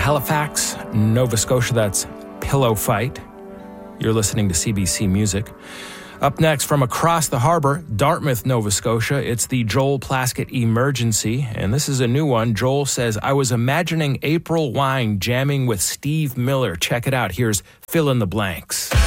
Halifax, Nova Scotia. That's Pillow Fight. You're listening to CBC Music. Up next, from across the harbor, Dartmouth, Nova Scotia, it's the Joel Plaskett Emergency, and this is a new one. Joel says, I was imagining April Wine jamming with Steve Miller. Check it out. Here's Fill in the Blanks.